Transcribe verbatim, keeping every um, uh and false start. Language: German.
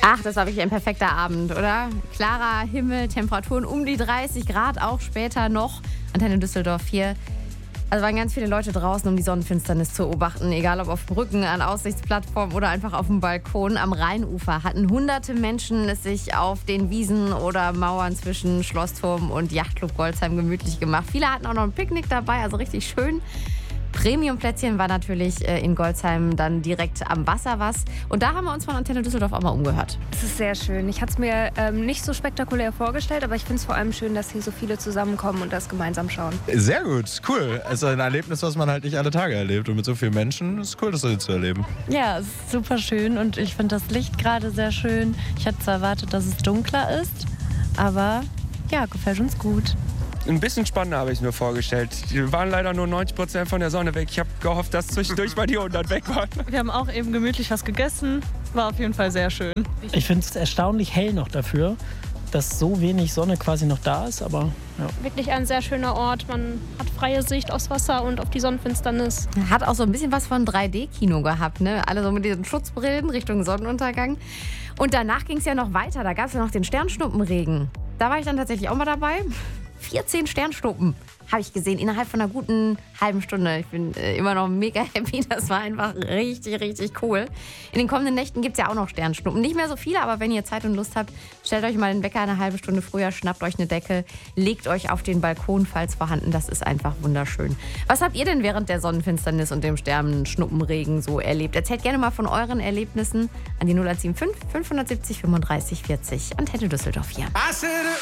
Ach, das war wirklich ein perfekter Abend, oder? Klarer Himmel, Temperaturen um die dreißig Grad, auch später noch. Antenne Düsseldorf hier. Also waren ganz viele Leute draußen, um die Sonnenfinsternis zu beobachten. Egal ob auf Brücken, an Aussichtsplattformen oder einfach auf dem Balkon am Rheinufer. Hatten hunderte Menschen es sich auf den Wiesen oder Mauern zwischen Schlossturm und Yachtclub Golzheim gemütlich gemacht. Viele hatten auch noch ein Picknick dabei, also richtig schön. Premium-Plätzchen war natürlich in Golzheim dann direkt am Wasser was. Und da haben wir uns von Antenne Düsseldorf auch mal umgehört. Es ist sehr schön. Ich hatte es mir ähm, nicht so spektakulär vorgestellt, aber ich finde es vor allem schön, dass hier so viele zusammenkommen und das gemeinsam schauen. Sehr gut, cool. Also ein Erlebnis, was man halt nicht alle Tage erlebt. Und mit so vielen Menschen ist es cool, das so zu erleben. Ja, es ist super schön und ich finde das Licht gerade sehr schön. Ich hatte zwar erwartet, dass es dunkler ist, aber ja, gefällt uns gut. Ein bisschen spannender habe ich es mir vorgestellt. Die waren leider nur neunzig Prozent von der Sonne weg. Ich habe gehofft, dass zwischendurch mal die hundert weg waren. Wir haben auch eben gemütlich was gegessen. War auf jeden Fall sehr schön. Ich finde es erstaunlich hell noch dafür, dass so wenig Sonne quasi noch da ist. Aber ja. Wirklich ein sehr schöner Ort. Man hat freie Sicht aufs Wasser und auf die Sonnenfinsternis. Hat auch so ein bisschen was von drei D-Kino gehabt, ne? Alle so mit diesen Schutzbrillen Richtung Sonnenuntergang. Und danach ging es ja noch weiter. Da gab es ja noch den Sternschnuppenregen. Da war ich dann tatsächlich auch mal dabei. vierzehn Sternschnuppen habe ich gesehen innerhalb von einer guten halben Stunde. Ich bin äh, immer noch mega happy. Das war einfach richtig, richtig cool. In den kommenden Nächten gibt es ja auch noch Sternschnuppen. Nicht mehr so viele, aber wenn ihr Zeit und Lust habt, stellt euch mal den Wecker eine halbe Stunde früher, schnappt euch eine Decke, legt euch auf den Balkon, falls vorhanden. Das ist einfach wunderschön. Was habt ihr denn während der Sonnenfinsternis und dem Sternschnuppenregen so erlebt? Erzählt gerne mal von euren Erlebnissen an die null eins sieben fünf, fünf sieben fünf, fünfunddreißig vierzig. Antenne Düsseldorf hier.